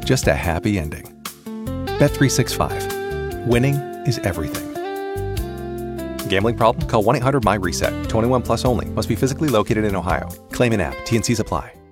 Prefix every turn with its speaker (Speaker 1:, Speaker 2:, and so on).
Speaker 1: just a happy ending. Bet365. Winning is everything. Gambling problem? Call 1-800-MY-RESET. 21 plus only. Must be physically located in Ohio. Claim in app. T&Cs apply.